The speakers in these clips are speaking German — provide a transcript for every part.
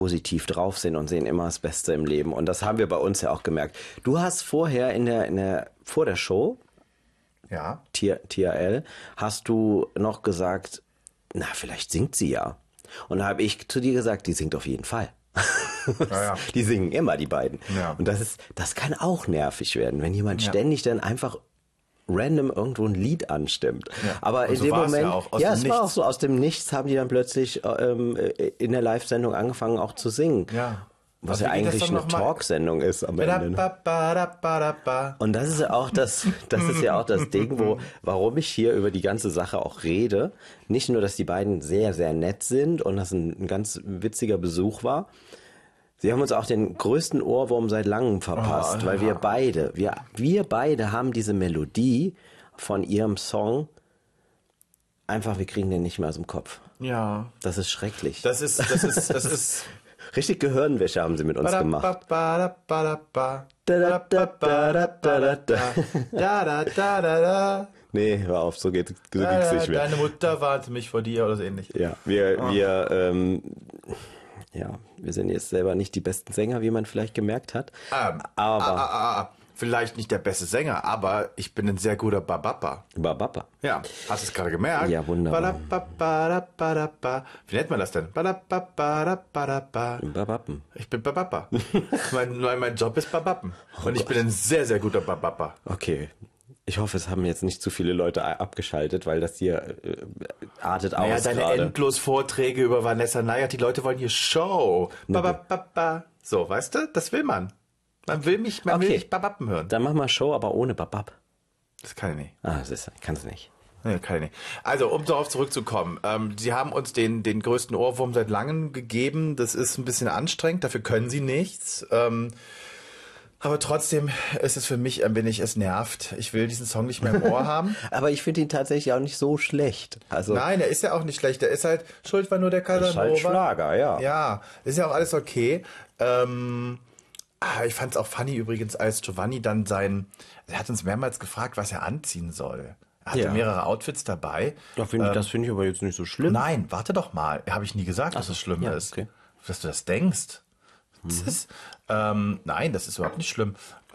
positiv drauf sind und sehen immer das Beste im Leben. Und das haben wir bei uns ja auch gemerkt. Du hast vorher vor der Show, Ja. TRL, hast du noch gesagt, na, vielleicht singt sie ja. Und da habe ich zu dir gesagt, die singt auf jeden Fall. Ja. Die singen immer, die beiden. Ja. Und das kann auch nervig werden, wenn jemand ständig dann einfach random irgendwo ein Lied anstimmt. Ja. Aber Und in so dem war's Moment, ja auch, aus ja, dem es war auch Nichts. so, aus dem Nichts haben die dann plötzlich in der Live-Sendung angefangen auch zu singen. Ja. Was Also ja wie geht das eigentlich dann eine noch mal? Talksendung ist am Ende. Ne? Und das ist ja auch das Ding, warum ich hier über die ganze Sache auch rede. Nicht nur, dass die beiden sehr, sehr nett sind und das ein ganz witziger Besuch war. Sie haben uns auch den größten Ohrwurm seit langem verpasst, weil wir beide haben diese Melodie von ihrem Song einfach, wir kriegen den nicht mehr aus dem Kopf. Ja. Das ist schrecklich. Das ist Richtig Gehirnwäsche haben sie mit uns gemacht. Nee, hör auf, so geht's nicht mehr. Deine Mutter warnte mich vor dir oder so ähnlich. Ja, wir sind jetzt selber nicht die besten Sänger, wie man vielleicht gemerkt hat. Aber vielleicht nicht der beste Sänger, aber ich bin ein sehr guter Babappa. Babappa. Ja, hast du es gerade gemerkt? Ja, wunderbar. Wie nennt man das denn? Babappen. Ich bin Babappa. mein Job ist Babappen. Und ich bin ein sehr, sehr guter Babappa. Okay. Ich hoffe, es haben jetzt nicht zu viele Leute abgeschaltet, weil das hier artet aus. Ja, deine gerade. endlos Vorträge über Vanessa Nayert, die Leute wollen hier Show. Babapapa. So, weißt du, das will man. Man will mich Babappen hören. Dann mach mal Show, aber ohne Babab. Das kann ich nicht. Kannst nicht. Nee, kann ich nicht. Also, um darauf zurückzukommen. Sie haben uns den größten Ohrwurm seit langem gegeben. Das ist ein bisschen anstrengend. Dafür können sie nichts. Aber trotzdem ist es für mich ein wenig, es nervt. Ich will diesen Song nicht mehr im Ohr haben. Aber ich finde ihn tatsächlich auch nicht so schlecht. Also Nein, er ist ja auch nicht schlecht. Er ist halt, Schuld war nur der Casanova. ist halt Schlager, ja. Ja, ist ja auch alles okay. Ich fand es auch funny übrigens, als Giovanni dann er hat uns mehrmals gefragt, was er anziehen soll. Er hatte mehrere Outfits dabei. Das finde ich aber jetzt nicht so schlimm. Nein, warte doch mal. Habe ich nie gesagt, dass es schlimm ist. Okay. Dass du das denkst. Das ist, nein, das ist überhaupt nicht schlimm.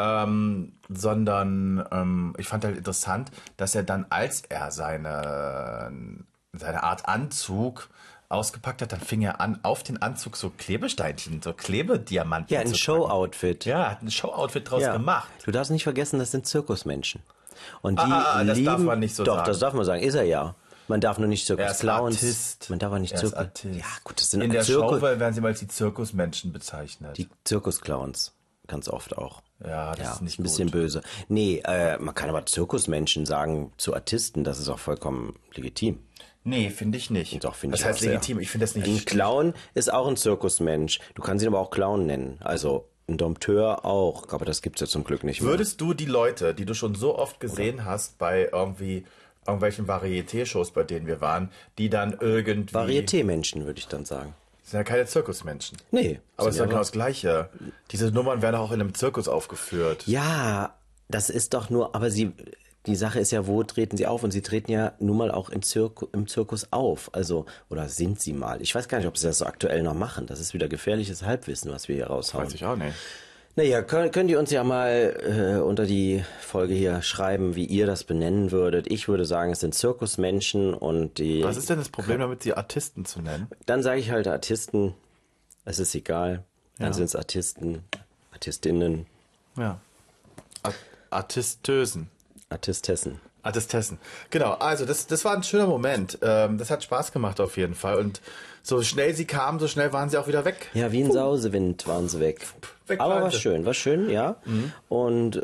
Sondern ich fand halt interessant, dass er dann, als er seine Art Anzug ausgepackt hat, dann fing er an, auf den Anzug so Klebesteinchen, so Klebediamanten Ja, ein Show-Outfit. Ja, er hat ein Show-Outfit draus gemacht. Du darfst nicht vergessen, das sind Zirkusmenschen. Und die das lieben, darf man nicht so doch, sagen. Das darf man sagen, ist er ja. Man darf nur nicht Zirkus-Clowns. Artist. Man darf auch nicht Er ist Zirkus. Artist. Ja, gut, das sind In der Zirkus. Show werden sie mal als die Zirkusmenschen bezeichnet. Die Zirkusclowns. Ganz oft auch. Ja, das ist nicht ein bisschen gut. böse. Nee, man kann aber Zirkusmenschen sagen zu Artisten, das ist auch vollkommen legitim. Nee, finde ich nicht. Doch, finde das ich heißt auch sehr. legitim, ich finde das nicht. Ein Clown ist auch ein Zirkusmensch. Du kannst ihn aber auch Clown nennen. Also ein Dompteur auch. Aber das gibt's ja zum Glück nicht mehr. Würdest du die Leute, die du schon so oft gesehen hast bei irgendwelchen Varieté-Shows, bei denen wir waren, die dann irgendwie... Varieté-Menschen, würde ich dann sagen. Das sind ja keine Zirkusmenschen. Nee. Aber es ist sind doch genau das Gleiche. Diese Nummern werden auch in einem Zirkus aufgeführt. Ja, das ist doch nur, aber die Sache ist ja, wo treten sie auf? Und sie treten ja nun mal auch im Zirkus auf. Also, oder sind sie mal? Ich weiß gar nicht, ob sie das so aktuell noch machen. Das ist wieder gefährliches Halbwissen, was wir hier raushauen. Weiß ich auch nicht. Naja, könnt ihr uns ja mal unter die Folge hier schreiben, wie ihr das benennen würdet. Ich würde sagen, es sind Zirkusmenschen und die... Was ist denn das Problem damit, sie Artisten zu nennen? Dann sage ich halt Artisten. Es ist egal. Dann sind es Artisten, Artistinnen. Ja. Artistösen. Artistessen. Genau, also das war ein schöner Moment. Das hat Spaß gemacht auf jeden Fall. Und so schnell sie kamen, so schnell waren sie auch wieder weg. Ja, wie ein Sausewind waren sie weg. Aber war schön, ja. Mhm. Und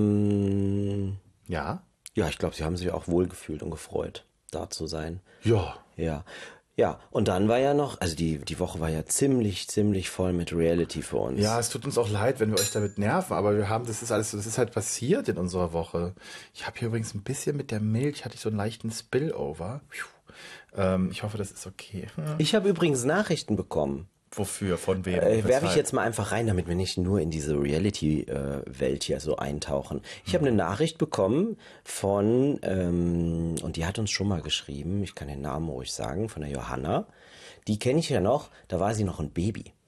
ja, ich glaube, sie haben sich auch wohlgefühlt und gefreut, da zu sein. ja. Ja, und dann war ja noch, also die Woche war ja ziemlich voll mit Reality für uns. Ja, es tut uns auch leid, wenn wir euch damit nerven, aber das ist halt passiert in unserer Woche. Ich habe hier übrigens ein bisschen mit der Milch, hatte ich so einen leichten Spillover. Ich hoffe, das ist okay. Ich habe übrigens Nachrichten bekommen. Wofür? Von wem? Werfe ich jetzt mal einfach rein, damit wir nicht nur in diese Reality-Welt hier so eintauchen. Ich habe eine Nachricht bekommen von, und die hat uns schon mal geschrieben, ich kann den Namen ruhig sagen, von der Johanna. Die kenne ich ja noch, da war sie noch ein Baby.